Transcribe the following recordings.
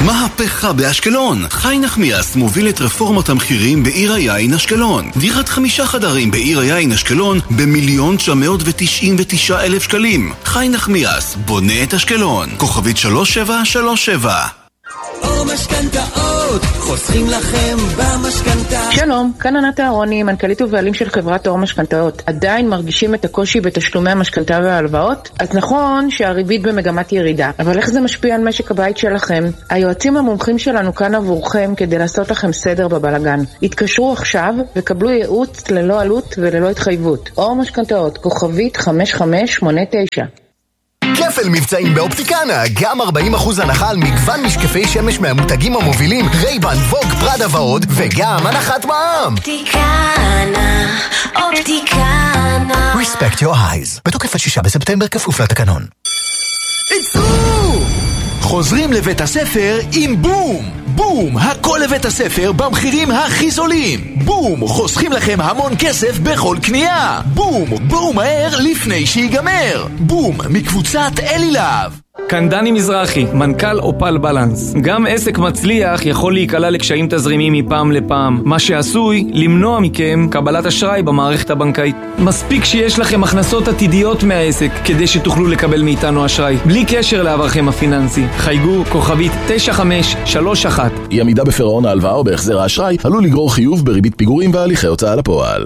מהפכה באשקלון. חי נחמיאס מוביל את רפורמת המחירים בעיר היין אשקלון. דירת 5 חדרים בעיר היין אשקלון ב1,999,000 שקלים. חי נחמיאס בונה את אשקלון. כוכבית 3737. או משכנתאות, חוסכים לכם במשכנתה. שלום, כאן ענת אהרוני, מנכ"לית ובעלים של חברת אור משכנתאות. עדיין מרגישים את הקושי בתשלומי המשכנתה וההלוואות? אז נכון שהריבית במגמת ירידה, אבל איך זה משפיע על משק הבית שלכם? היועצים המומחים שלנו כאן עבורכם כדי לעשות לכם סדר בבלגן. התקשרו עכשיו וקבלו ייעוץ ללא עלות וללא התחייבות. אור משכנתאות, כוכבית 5589. כפל מבצעים באופטיקנה, גם 40% הנחה על מגוון משקפי שמש מהמותגים המובילים רייבן, ווג, פרדה ועוד, וגם הנחת מע"מ. אופטיקנה, אופטיקנה. Respect your eyes. בתוקף 6 בספטמבר כפוף לתקנון. חוזרים לבית הספר עם בום! בום! הכל לבית הספר במחירים הכי זולים! בום! חוסכים לכם המון כסף בכל קנייה! בום! בואו מהר לפני שיגמר! בום! מקבוצת אלילב. כאן דני מזרחי, מנכ"ל אופל בלנס. גם עסק מצליח יכול להיקלע לקשיים תזרימיים מפעם לפעם, מה שעשוי למנוע מכם קבלת אשראי במערכת הבנקאית. מספיק שיש לכם הכנסות עתידיות מהעסק כדי שתוכלו לקבל מאיתנו אשראי, בלי קשר לעברכם הפיננסי. חייגו כוכבית 9531. אי עמידה בפירעון ההלוואה או בהחזר האשראי עלול לגרור חיוב בריבית פיגורים והליכי הוצאה לפועל.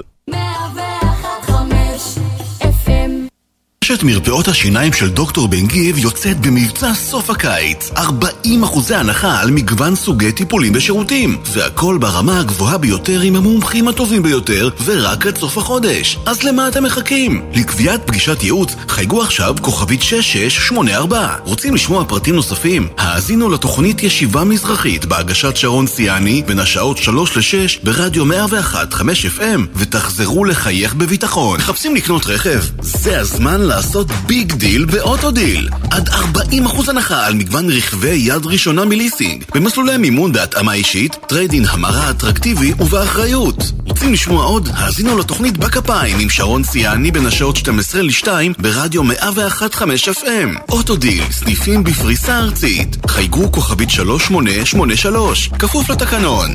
רשת מרפאות השיניים של דוקטור בן גיב יוצאת במבצע סוף הקיץ. 40% הנחה על מגוון סוגי טיפולים ושירותים. והכל ברמה הגבוהה ביותר עם המומחים הטובים ביותר, ורק עד סוף החודש. אז למה אתם מחכים? לקביעת פגישת ייעוץ, חייגו עכשיו כוכבית 6684. רוצים לשמוע פרטים נוספים? האזינו לתוכנית ישיבה מזרחית בהגשת שרון סיאני בין השעות 3 ל-6 ברדיו 101.5 FM, ותחזרו לחייך בביטחון. מחפשים לקנות רכב? זה הזמן לעשות ביג דיל באוטודיל. עד 40% הנחה על מגוון רכבי יד ראשונה מליסינג, במסלולי מימון בהתאמה אישית, טריידין המרה אטרקטיבי ובאחריות. רוצים לשמוע עוד? האזינו לתוכנית בכפיים עם שרון סיאני בין השעות 12 ל-2 ברדיו 101.5 FM. אוטודיל, סניפים בפריסה ארצית. חייגו כוכבית 3883, כפוף לתקנון.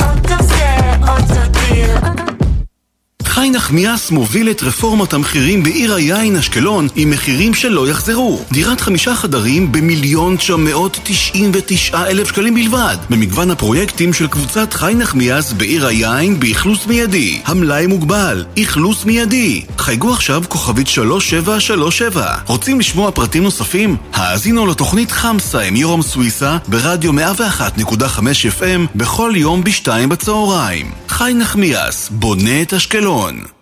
חי נחמיאס מוביל את רפורמת המחירים בעיר היין אשקלון עם מחירים שלא יחזרו. דירת 5 חדרים ב1,999,000 שקלים בלבד, במגוון הפרויקטים של קבוצת חי נחמיאס בעיר היין באכלוס מיידי. המלאי מוגבל, אכלוס מיידי. חייגו עכשיו כוכבית 3737. רוצים לשמוע פרטים נוספים? האזינו לתוכנית חמסה עם יורם סוויסה ברדיו 101.5 FM בכל יום ב-2 בצהריים. חי נחמיאס בונה את אשקלון.